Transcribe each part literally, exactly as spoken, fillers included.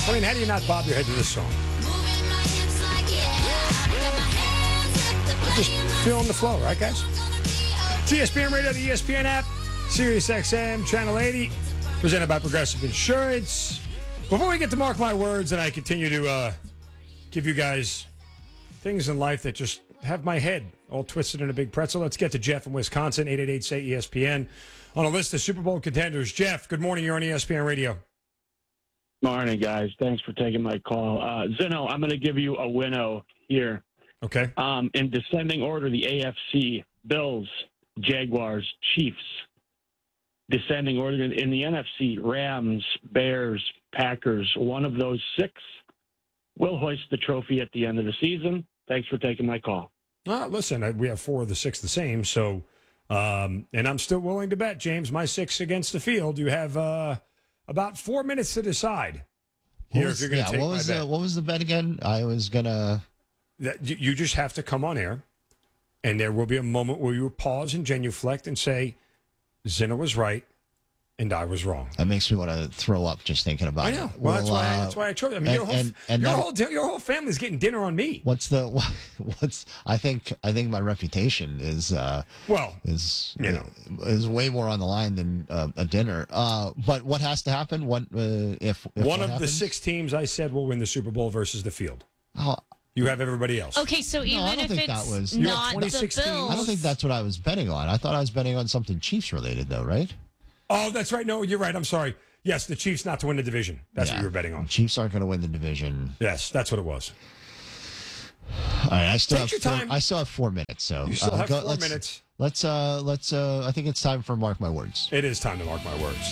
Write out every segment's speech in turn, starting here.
I mean, how do you not bob your head to this song? Just feeling the flow, right, guys? It's E S P N Radio, the E S P N app, Sirius X M, Channel eighty, presented by Progressive Insurance. Before we get to Mark My Words and I continue to uh, give you guys things in life that just have my head all twisted in a big pretzel, let's get to Jeff in Wisconsin, eight eight eight, S A Y, E S P N. On a list of Super Bowl contenders. Jeff, good morning. You're on E S P N Radio. Morning, guys. Thanks for taking my call. Uh, Zeno, I'm going to give you a winnow here. Okay. Um, in descending order, the A F C, Bills, Jaguars, Chiefs. Descending order in the N F C, Rams, Bears, Packers. One of those six will hoist the trophy at the end of the season. Thanks for taking my call. Uh, listen, I- we have four of the six the same, so, um, and I'm still willing to bet, James, my six against the field. You have uh, about four minutes to decide What here was, if you're going to yeah, take what my was bet. the what was the bet again? I was gonna. That you you just have to come on air, and there will be a moment where you pause and genuflect and say, Zinner was right, and I was wrong. That makes me want to throw up just thinking about I it. know. Well, that's why. uh, That's why I chose. I mean, and- your whole and- and your that- whole your whole family's getting dinner on me. What's the what's? I think I think my reputation is uh, Well, is you know. is way more on the line than uh, a dinner. Uh, but what has to happen? What uh, if, if one what of the happens? six teams I said will win the Super Bowl versus the field. Oh, You have everybody else. Okay, so even I don't if think it's that was- You have not the twenty-six teams. Bills, I don't think that's what I was betting on. I thought I was betting on something Chiefs related, though, right? Oh, that's right. No, you're right. I'm sorry. Yes, the Chiefs not to win the division. That's Yeah. what you were betting on. Chiefs aren't going to win the division. Yes, that's what it was. All right, I still Take have your four, time. I still have four minutes. So You still uh, have go- four let's, minutes. Let's uh, let's uh, I think it's time for Mark My Words. It is time to mark my words.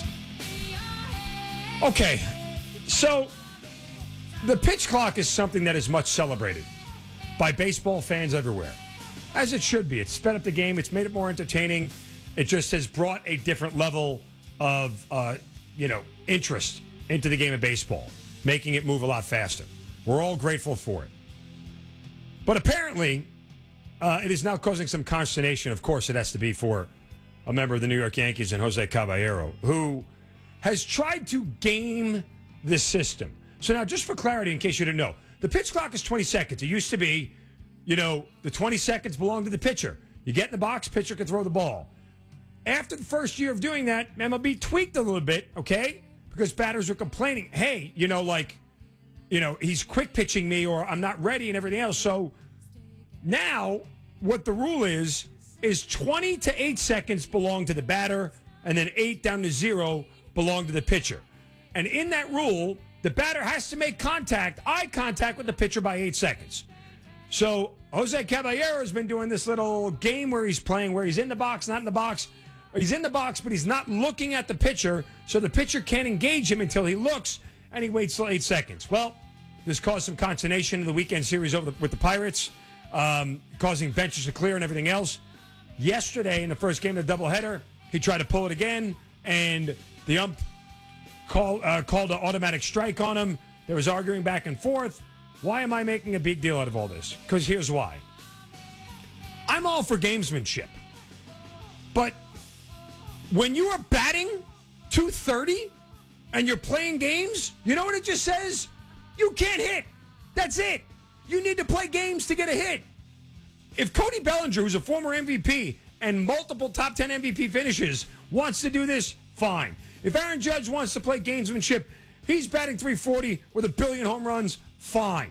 Okay, so the pitch clock is something that is much celebrated by baseball fans everywhere, as it should be. It's sped up the game. It's made it more entertaining. It just has brought a different level of, uh, you know, interest into the game of baseball, making it move a lot faster. We're all grateful for it. But apparently, uh, it is now causing some consternation. Of course, it has to be for a member of the New York Yankees and Jose Caballero, who has tried to game the system. So now, just for clarity, in case you didn't know, the pitch clock is twenty seconds. It used to be, you know, the twenty seconds belong to the pitcher. You get in the box, pitcher can throw the ball. After the first year of doing that, M L B tweaked a little bit, okay? Because batters were complaining, hey, you know, like, you know, he's quick pitching me or I'm not ready and everything else. So now what the rule is, is twenty to eight seconds belong to the batter and then eight down to zero belong to the pitcher. And in that rule, the batter has to make contact, eye contact with the pitcher by eight seconds. So Jose Caballero has been doing this little game where he's playing, where he's in the box, not in the box. He's in the box, but he's not looking at the pitcher, so the pitcher can't engage him until he looks, and he waits till eight seconds. Well, this caused some consternation in the weekend series over the, with the Pirates, um, causing benches to clear and everything else. Yesterday, in the first game of the doubleheader, he tried to pull it again, and the ump call, uh, called an automatic strike on him. There was arguing back and forth. Why am I making a big deal out of all this? Because here's why. I'm all for gamesmanship. But when you are batting two thirty and you're playing games, you know what it just says? You can't hit. That's it. You need to play games to get a hit. If Cody Bellinger, who's a former M V P and multiple top ten M V P finishes, wants to do this, fine. If Aaron Judge wants to play gamesmanship, he's batting three forty with a billion home runs, fine.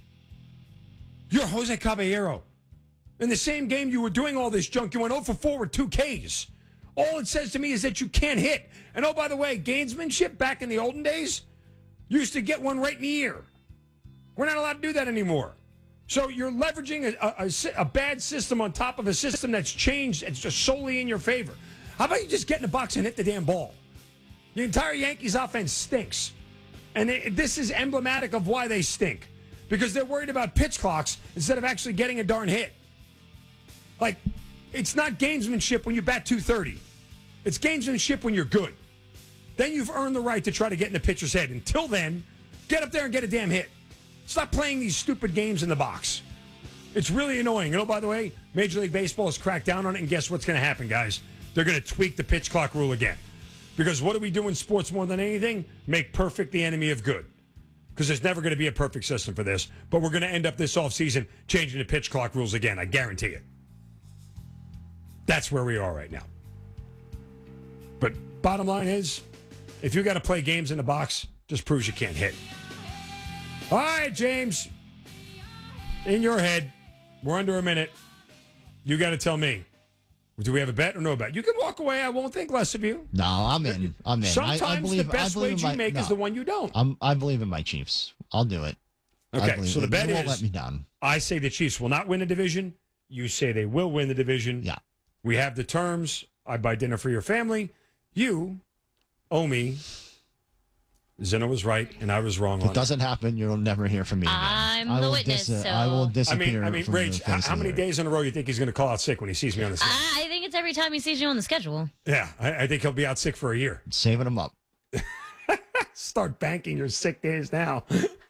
You're Jose Caballero. In the same game you were doing all this junk, you went oh for four with two Ks. All it says to me is that you can't hit. And oh, by the way, gamesmanship back in the olden days, you used to get one right in the ear. We're not allowed to do that anymore. So you're leveraging a, a, a, a bad system on top of a system that's changed. It's just solely in your favor. How about you just get in the box and hit the damn ball? The entire Yankees offense stinks. And they, this is emblematic of why they stink. Because they're worried about pitch clocks instead of actually getting a darn hit. Like, it's not gamesmanship when you bat two thirty. It's gamesmanship when you're good. Then you've earned the right to try to get in the pitcher's head. Until then, get up there and get a damn hit. Stop playing these stupid games in the box. It's really annoying. And oh, by the way, Major League Baseball has cracked down on it, and guess what's going to happen, guys? They're going to tweak the pitch clock rule again. Because what do we do in sports more than anything? Make perfect the enemy of good. because there's never going to be a perfect system for this. But we're going to end up this offseason changing the pitch clock rules again. I guarantee it. That's where we are right now. But bottom line is, if you got to play games in the box, just proves you can't hit. All right, James. In your head, we're under a minute. You got to tell me. Do we have a bet or no bet? You can walk away. I won't think less of you. No, I'm in. I'm in. Sometimes I, I believe, the best I believe wage my, you make no, is the one you don't. I'm, I believe in my Chiefs. I'll do it. Okay, so the bet you won't is, let me down. I say the Chiefs will not win the division. You say they will win the division. Yeah. We have the terms. I buy dinner for your family. You owe me. Zinno was right, and I was wrong If on it doesn't happen, you'll never hear from me again. I'm I the will witness, dis- so- I will I disappear. mean, I mean, from Rach, the how, face how of many the earth. days in a row do you think he's going to call out sick when he sees me on the scene? I think it's every time he sees you on the schedule. Yeah, I, I think he'll be out sick for a year. Saving them up. Start banking your sick days now.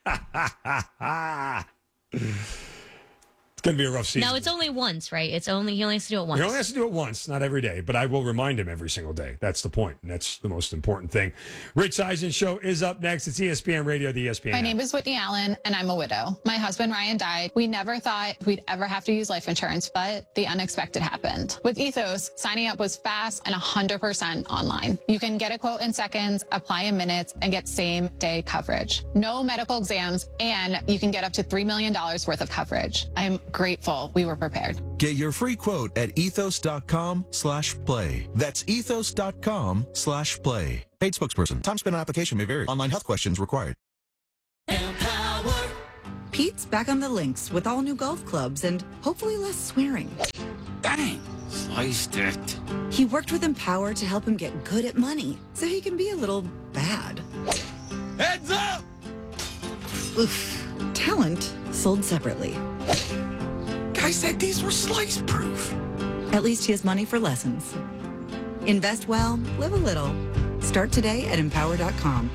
It's going to be a rough season. No, it's only once, right? It's only he only has to do it once. He only has to do it once, not every day, but I will remind him every single day. That's the point, and that's the most important thing. Rich Eisen Show is up next. It's E S P N Radio, the E S P N My app. name is Whitney Allen, and I'm a widow. My husband, Ryan, died. We never thought we'd ever have to use life insurance, but the unexpected happened. With Ethos, signing up was fast and one hundred percent online. You can get a quote in seconds, apply in minutes, and get same-day coverage. No medical exams, and you can get up to three million dollars worth of coverage. I'm grateful we were prepared. Get your free quote at ethos.com slash play. That's ethos.com slash play. Paid spokesperson. Time spent on application may vary. Online health questions required. Pete's back on the links with all new golf clubs and hopefully less swearing. Dang, sliced it. He worked with Empower to help him get good at money so he can be a little bad. Heads up! Oof. Talent sold separately. Guy said these were slice proof. At least he has money for lessons. Invest well, live a little. Start today at empower dot com.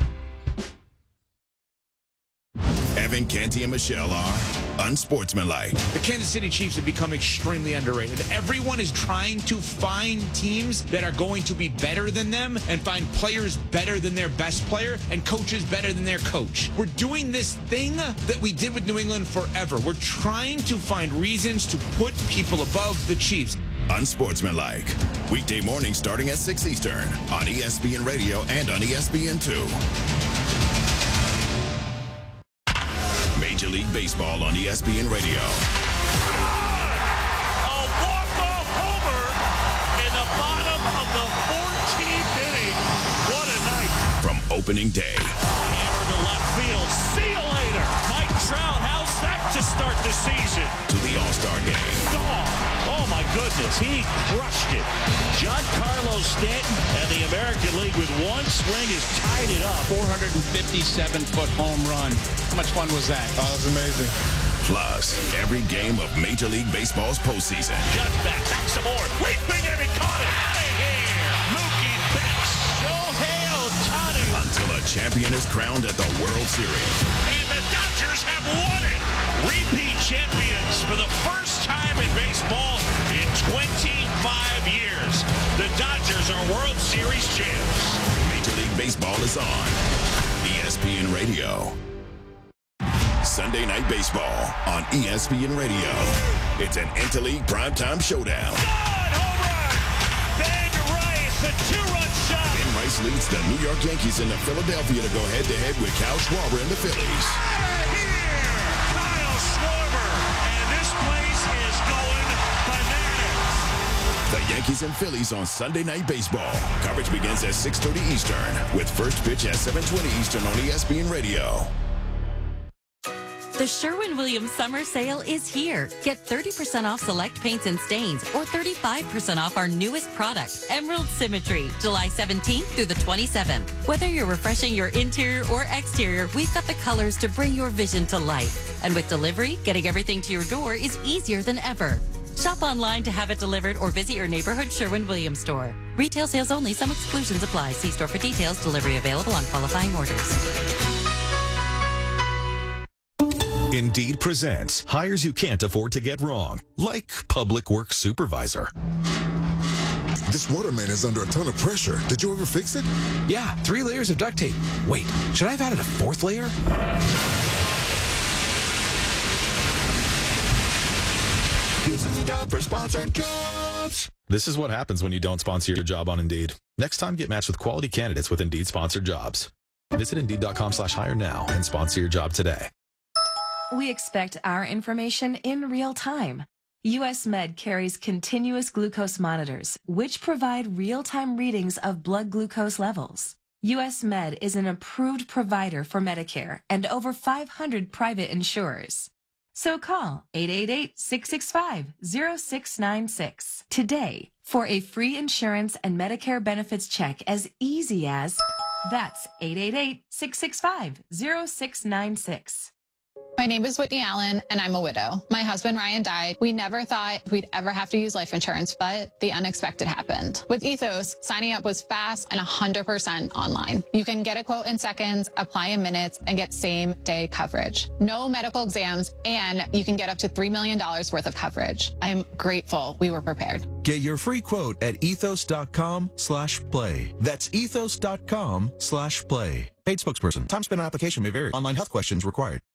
Evan, Canty, and Michelle are unsportsmanlike. The Kansas City Chiefs have become extremely underrated. Everyone is trying to find teams that are going to be better than them and find players better than their best player and coaches better than their coach. We're doing this thing that we did with New England forever. We're trying to find reasons to put people above the Chiefs. Unsportsmanlike. Weekday mornings starting at six Eastern on E S P N Radio and on E S P N two. Major League Baseball on E S P N Radio. A walk-off homer in the bottom of the fourteenth inning. What a night. From opening day. Hammer to left field. See you later. Mike Trout, how's that to start the season? To the All-Star game. Oh, oh my goodness. He crushed it. Giancarlo Stanton and the American League with one swing has tied it up. four hundred fifty-seven foot home run. How much fun was that? Oh, that's amazing. Plus, every game of Major League Baseball's postseason. Just back, back some more. Leaping and he caught it. Out of here. Mookie Betts. Shohei Ohtani. Until a champion is crowned at the World Series. And the Dodgers have won it. Repeat champions for the first time in baseball in twenty-five years. The Dodgers are World Series champs. Major League Baseball is on E S P N Radio. Sunday Night Baseball on E S P N Radio. It's an Interleague primetime showdown. God, home run! Ben Rice, a two-run shot. Ben Rice leads the New York Yankees into Philadelphia to go head-to-head with Kyle Schwarber and the Phillies. Out of here! Kyle Schwarber, and this place is going bananas. The Yankees and Phillies on Sunday Night Baseball. Coverage begins at six thirty Eastern with first pitch at seven twenty Eastern on E S P N Radio. The Sherwin-Williams summer sale is here. Get thirty percent off select paints and stains or thirty-five percent off our newest product, Emerald Symmetry, July seventeenth through the twenty-seventh. Whether you're refreshing your interior or exterior, we've got the colors to bring your vision to life. And with delivery, getting everything to your door is easier than ever. Shop online to have it delivered or visit your neighborhood Sherwin-Williams store. Retail sales only. Some exclusions apply. See store for details. Delivery available on qualifying orders. Indeed presents hires you can't afford to get wrong, like public works supervisor. This waterman is under a ton of pressure. Did you ever fix it? Yeah, three layers of duct tape. Wait, should I have added a fourth layer? This is time for sponsored jobs. This is what happens when you don't sponsor your job on Indeed. Next time, get matched with quality candidates with Indeed sponsored jobs. Visit Indeed.com slash hire now and sponsor your job today. We expect our information in real time. U S Med carries continuous glucose monitors, which provide real-time readings of blood glucose levels. U S Med is an approved provider for Medicare and over five hundred private insurers. So call eight eight eight, six six five, zero six nine six today for a free insurance and Medicare benefits check as easy as, that's eight eight eight, six six five, zero six nine six. My name is Whitney Allen, and I'm a widow. My husband, Ryan, died. We never thought we'd ever have to use life insurance, but the unexpected happened. With Ethos, signing up was fast and one hundred percent online. You can get a quote in seconds, apply in minutes, and get same-day coverage. No medical exams, and you can get up to three million dollars worth of coverage. I'm grateful we were prepared. Get your free quote at ethos.com slash play. That's ethos.com slash play. Paid spokesperson. Time spent on application may vary. Online health questions required.